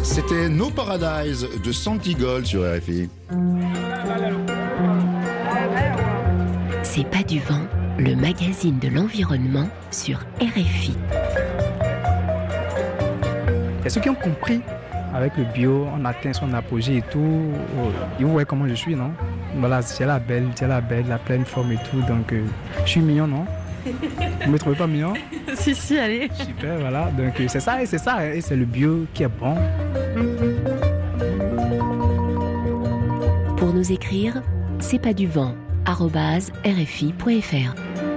C'était No Paradise de Santigold sur RFI. C'est pas du vent, le magazine de l'environnement sur RFI. Il y a ceux qui ont compris, avec le bio, on atteint son apogée et tout. Ils voient comment je suis, non? Voilà, j'ai la belle, la pleine forme et tout, donc je suis mignon, non? Vous me trouvez pas mignon? Si, allez. Super, voilà, donc c'est ça, et c'est le bio qui est bon. Pour nous écrire, c'est pas du vent, @rfi.fr.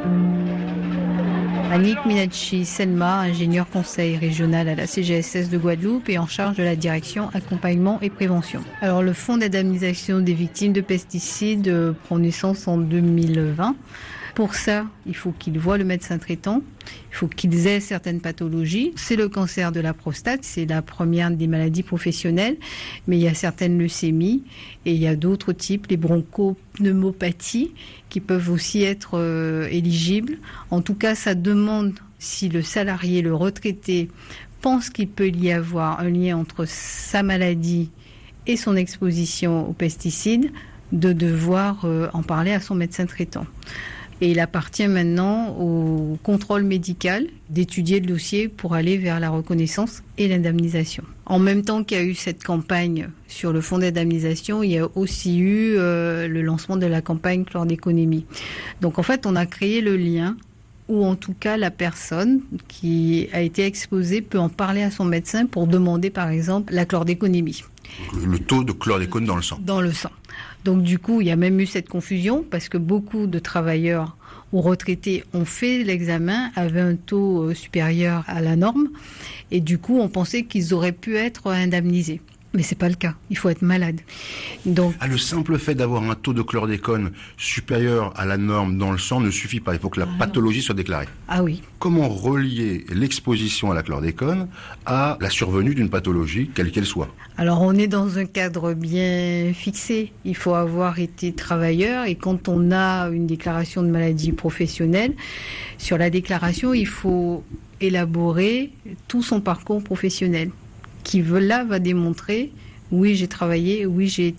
Annick Minacci Selma, ingénieure conseil régional à la CGSS de Guadeloupe et en charge de la direction accompagnement et prévention. Alors le fonds d'indemnisation des victimes de pesticides prend naissance en 2020. Pour ça, il faut qu'ils voient le médecin traitant, il faut qu'ils aient certaines pathologies. C'est le cancer de la prostate, c'est la première des maladies professionnelles, mais il y a certaines leucémies et il y a d'autres types, les bronchopneumopathies, qui peuvent aussi être éligibles. En tout cas, ça demande, si le salarié, le retraité, pense qu'il peut y avoir un lien entre sa maladie et son exposition aux pesticides, de devoir en parler à son médecin traitant. Et il appartient maintenant au contrôle médical d'étudier le dossier pour aller vers la reconnaissance et l'indemnisation. En même temps qu'il y a eu cette campagne sur le fonds d'indemnisation, il y a aussi eu le lancement de la campagne chlordéconémie. Donc en fait, on a créé le lien où en tout cas la personne qui a été exposée peut en parler à son médecin pour demander par exemple la chlordéconémie. Le taux de chlordécone dans le sang. Dans le sang. Donc du coup, il y a même eu cette confusion parce que beaucoup de travailleurs ou retraités ont fait l'examen, avaient un taux supérieur à la norme et du coup, on pensait qu'ils auraient pu être indemnisés. Mais c'est pas le cas. Il faut être malade. Donc, le simple fait d'avoir un taux de chlordécone supérieur à la norme dans le sang ne suffit pas. Il faut que la pathologie soit déclarée. Ah oui. Comment relier l'exposition à la chlordécone à la survenue d'une pathologie, quelle qu'elle soit? Alors, on est dans un cadre bien fixé. Il faut avoir été travailleur et quand on a une déclaration de maladie professionnelle, sur la déclaration, il faut élaborer tout son parcours professionnel qui va démontrer, oui, j'ai travaillé, oui, j'ai été